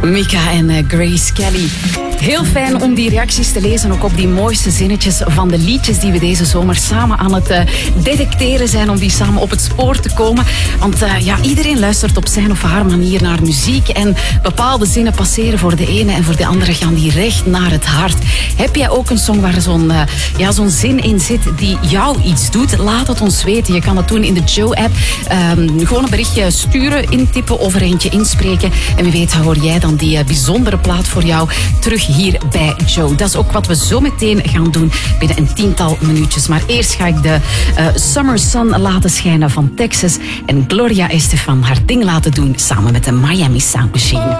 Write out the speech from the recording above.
Mika en Grace Kelly. Heel fijn om die reacties te lezen, ook op die mooiste zinnetjes van de liedjes die we deze zomer samen aan het detecteren zijn, om die samen op het spoor te komen. Want iedereen luistert op zijn of haar manier naar muziek en bepaalde zinnen passeren voor de ene en voor de andere gaan die recht naar het hart. Heb jij ook een song waar zo'n zin in zit die jou iets doet? Laat het ons weten. Je kan dat doen in de Joe-app. Gewoon een berichtje sturen, intippen of er eentje inspreken. En wie weet hoor jij dan die bijzondere plaat voor jou terug hier bij Joe. Dat is ook wat we zo meteen gaan doen binnen een 10-tal minuutjes. Maar eerst ga ik de Summer Sun laten schijnen van Texas en Gloria Estefan haar ding laten doen samen met de Miami Sound Machine.